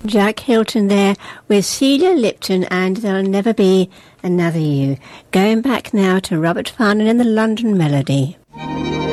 Jack Hilton there with Celia Lipton and There'll Never Be Another You. Going back now to Robert Farnon and the London Melody.